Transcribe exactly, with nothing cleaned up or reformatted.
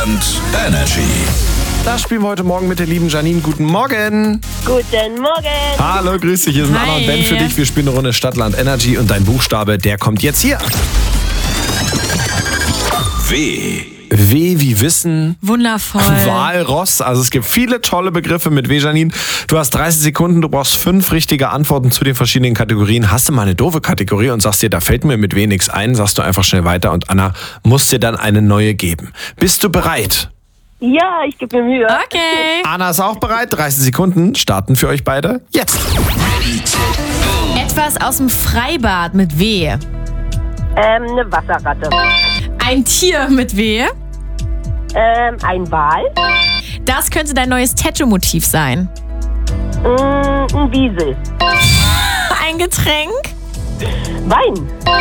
Energy. Das spielen wir heute Morgen mit der lieben Janine. Guten Morgen. Guten Morgen. Hallo, grüß dich. Hier sind Hi. Anna und Ben für dich. Wir spielen eine Runde Stadtland Energy und dein Buchstabe, der kommt jetzt hier. W. W wie Wissen. Wundervoll. Walross. Also es gibt viele tolle Begriffe mit W, Janine. Du hast dreißig Sekunden, du brauchst fünf richtige Antworten zu den verschiedenen Kategorien. Hast du mal eine doofe Kategorie und sagst dir, da fällt mir mit W nichts ein, sagst du einfach schnell weiter und Anna muss dir dann eine neue geben. Bist du bereit? Ja, ich gebe mir Mühe. Okay. Anna ist auch bereit. dreißig Sekunden starten für euch beide. Jetzt. Etwas aus dem Freibad mit W. Ähm, eine Wasserratte. Ein Tier mit W. Ähm, ein Wal. Das könnte dein neues Tattoo-Motiv sein. Mm, ein Wiesel. Ein Getränk. Wein.